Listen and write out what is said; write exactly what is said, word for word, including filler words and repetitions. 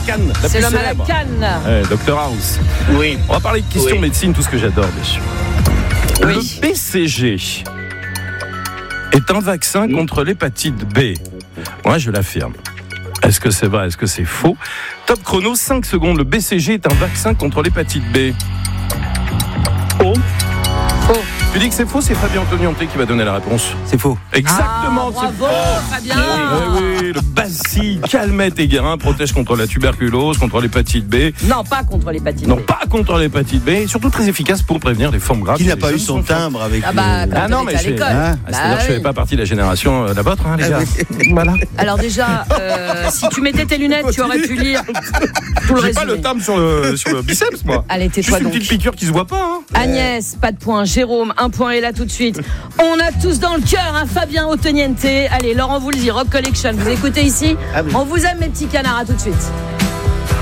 canne. La C'est plus l'homme à la célèbre. canne. Ouais, docteur House. Oui. On va parler de questions Oui. médecine, tout ce que j'adore, bien sûr. Oui. Le B C G est un vaccin contre l'hépatite B. Moi, je l'affirme. Est-ce que c'est vrai? Est-ce que c'est faux? Top chrono, cinq secondes. Le B C G est un vaccin contre l'hépatite B. Faux. Faux. Tu dis que c'est faux, c'est Fabien Antonianté qui va donner la réponse. C'est faux. Exactement, Ah, c'est bravo, Fabien. Eh oui, le bacille calmette et guérin protège contre la tuberculose, contre l'hépatite B. Non, pas contre l'hépatite Non, B. pas contre l'hépatite B, et surtout très efficace pour prévenir les formes graves. Qui n'a Les pas eu jeunes son sont timbre avec Ah bah, le- quand Ah non, on mais était à j'ai- l'école. hein, Ah, c'est-à-dire Bah que je ne oui. fais pas partie de la génération euh, la vôtre, hein, les gars. Voilà. Alors déjà, euh, si tu mettais tes lunettes, tu aurais pu lire tout le J'ai résumé. pas le timbre sur le, sur le biceps, moi. Allez, Juste tais-toi une donc. petite piqûre qui se voit pas. Hein. Agnès, pas de point. Jérôme, un point. Et là, tout de suite, on a tous dans le cœur un Fabien Otoniente. Allez, Laurent Voulzy, Rock Collection. Vous écoutez ici? Ah oui. On vous aime, mes petits canards. À tout de suite.